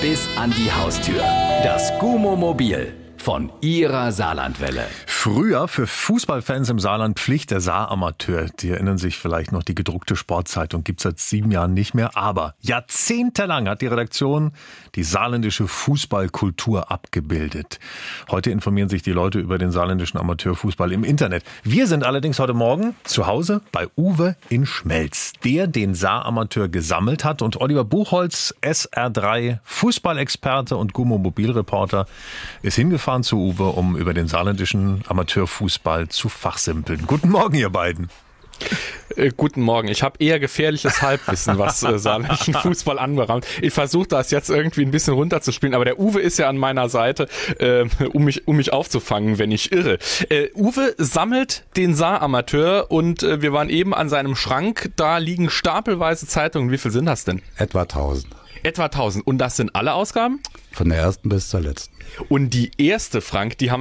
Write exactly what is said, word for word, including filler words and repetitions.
bis an die Haustür. Das Gumo-Mobil von Ihrer Saarlandwelle. Früher für Fußballfans im Saarland Pflicht der Saaramateur. Die erinnern sich vielleicht noch, die gedruckte Sportzeitung gibt es seit sieben Jahren nicht mehr. Aber jahrzehntelang hat die Redaktion die saarländische Fußballkultur abgebildet. Heute informieren sich die Leute über den saarländischen Amateurfußball im Internet. Wir sind allerdings heute Morgen zu Hause bei Uwe in Schmelz, der den Saaramateur gesammelt hat. Und Oliver Buchholz, S R drei Fußballexperte und Gumo-Mobilreporter, ist hingefahren zu Uwe, um über den saarländischen Amateurfußball zu fachsimpeln. Guten Morgen, ihr beiden. Äh, guten Morgen. Ich habe eher gefährliches Halbwissen, was äh, saarländischen Fußball anbelangt. Ich versuche das jetzt irgendwie ein bisschen runterzuspielen, aber der Uwe ist ja an meiner Seite, äh, um mich um mich aufzufangen, wenn ich irre. Äh, Uwe sammelt den Saaramateur und äh, wir waren eben an seinem Schrank. Da liegen stapelweise Zeitungen. Wie viel sind das denn? Etwa tausend. Etwa tausend. Und das sind alle Ausgaben? Von der ersten bis zur letzten. Und die erste, Frank, die haben